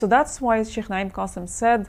So that's why Sheikh Naim Qasim said,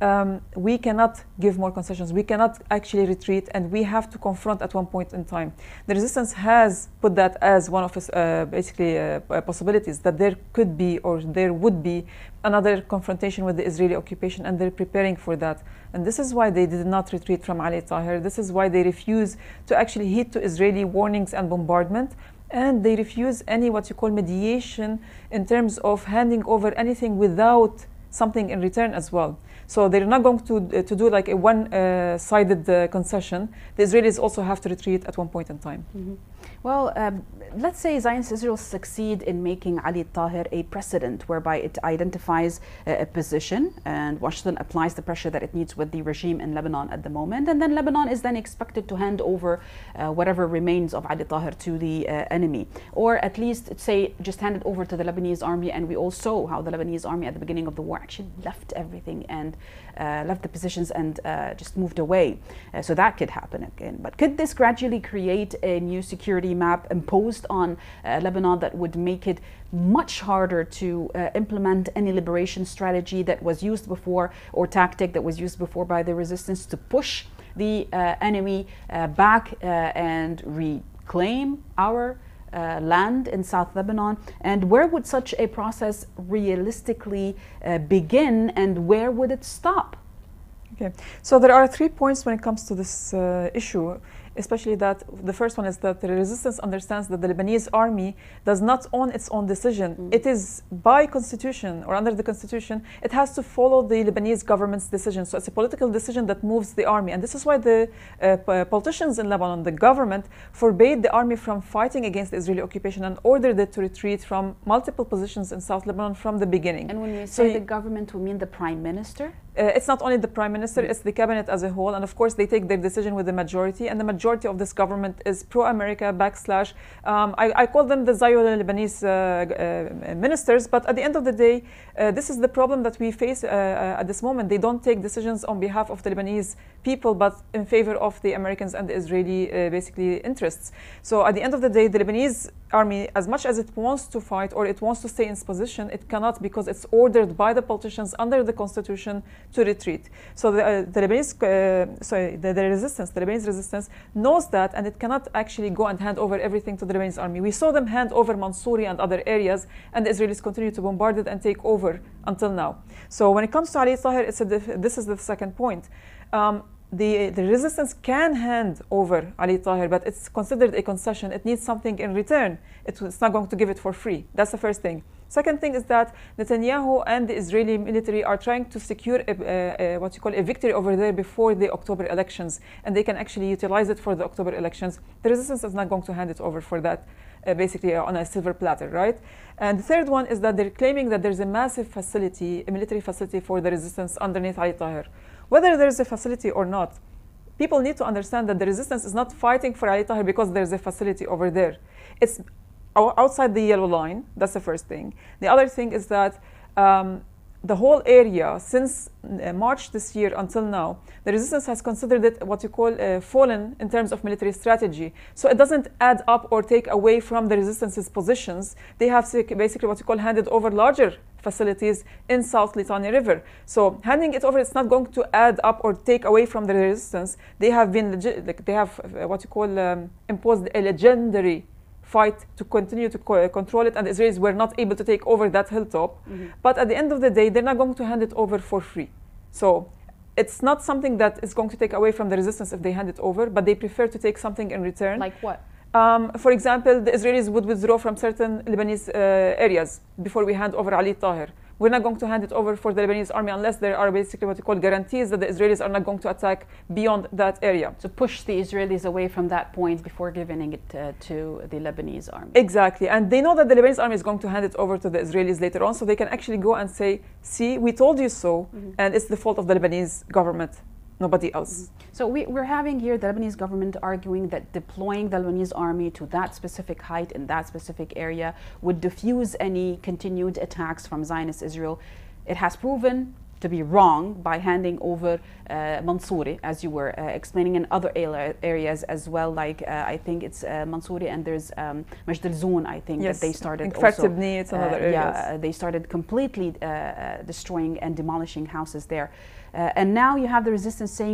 we cannot give more concessions, we cannot actually retreat, and we have to confront at one point in time. The resistance has put that as one of its possibilities, that there could be or there would be another confrontation with the Israeli occupation, and they're preparing for that. And this is why they did not retreat from Ali Tahir. This is why they refuse to actually heed to Israeli warnings and bombardment. And they refuse any what you call mediation in terms of handing over anything without something in return as well. So they're not going to do like a one-sided concession. The Israelis also have to retreat at one point in time. Mm-hmm. Well, let's say Zionist Israel succeed in making Ali Tahir a precedent whereby it identifies a position and Washington applies the pressure that it needs with the regime in Lebanon at the moment, and then Lebanon is then expected to hand over whatever remains of Ali Tahir to the enemy, or at least say just hand it over to the Lebanese army. And we all saw how the Lebanese army at the beginning of the war actually left everything and left the positions and just moved away. So that could happen again. But could this gradually create a new security map imposed on Lebanon that would make it much harder to implement any liberation strategy that was used before, or tactic that was used before by the resistance to push the enemy back and reclaim our land in South Lebanon? And where would such a process realistically begin, and where would it stop? Okay, so there are 3 points when it comes to this issue, especially that the first one is that the resistance understands that the Lebanese army does not own its own decision. It is by constitution or under the constitution, it has to follow the Lebanese government's decision. So it's a political decision that moves the army. And this is why the politicians in Lebanon, the government, forbade the army from fighting against the Israeli occupation and ordered it to retreat from multiple positions in South Lebanon from the beginning. And when you say the government, we mean the prime minister? It's not only the prime minister, it's the cabinet as a whole. And of course, they take their decision with the majority. And the majority of this government is pro-America / I call them the Zio-Lebanese ministers. But at the end of the day, this is the problem that we face at this moment. They don't take decisions on behalf of the Lebanese people, but in favor of the Americans and the Israeli basically interests. So at the end of the day, the Lebanese army, as much as it wants to fight or it wants to stay in its position, it cannot, because it's ordered by the politicians under the constitution to retreat. So the Lebanese, the Lebanese resistance knows that, and it cannot actually go and hand over everything to the Lebanese army. We saw them hand over Mansouri and other areas, and the Israelis continue to bombard it and take over until now. So when it comes to Ali Tahir, this is the second point. The resistance can hand over Ali Tahir, but it's considered a concession. It needs something in return. It's not going to give it for free. That's the first thing. Second thing is that Netanyahu and the Israeli military are trying to secure what you call a victory over there before the October elections, and they can actually utilize it for the October elections. The resistance is not going to hand it over for that, basically on a silver platter, right? And the third one is that they're claiming that there's a massive facility, a military facility for the resistance underneath Ali Tahir. Whether there's a facility or not, people need to understand that the resistance is not fighting for Ali Tahir because there's a facility over there. It's outside the yellow line. That's the first thing. The other thing is that the whole area, since March this year until now, the resistance has considered it what you call fallen in terms of military strategy. So it doesn't add up or take away from the resistance's positions. They have basically what you call handed over larger facilities in South Litani River. So handing it over, it's not going to add up or take away from the resistance. They have been, they have what you call imposed a legendary fight to continue to control it, and the Israelis were not able to take over that hilltop. But at the end of the day, they're not going to hand it over for free. So it's not something that is going to take away from the resistance if they hand it over, but they prefer to take something in return. Like what? For example, the Israelis would withdraw from certain Lebanese areas before we hand over Ali Tahir. We're not going to hand it over for the Lebanese army unless there are basically what you call guarantees that the Israelis are not going to attack beyond that area. To push the Israelis away from that point before giving it to the Lebanese army. Exactly. And they know that the Lebanese army is going to hand it over to the Israelis later on, so they can actually go and say, see, we told you so, and it's the fault of the Lebanese government, nobody else. So we're having here the Lebanese government arguing that deploying the Lebanese army to that specific height in that specific area would diffuse any continued attacks from Zionist Israel. It has proven to be wrong by handing over Mansouri, as you were explaining, in other areas as well, like I think it's Mansouri, and there's Majd al-Zoun, I think, that they started also. Needs and other areas. Yeah, they started completely destroying and demolishing houses there. And now you have the resistance saying